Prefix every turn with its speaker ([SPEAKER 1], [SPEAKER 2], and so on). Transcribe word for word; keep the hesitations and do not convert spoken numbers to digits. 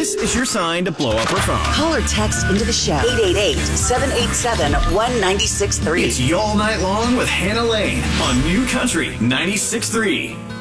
[SPEAKER 1] this is your sign to blow up her phone.
[SPEAKER 2] Call or text into the show. eight eight eight, seven eight seven, one nine six three.
[SPEAKER 1] It's Y'all Night Long with Hannah Lane on New Country ninety-six point three.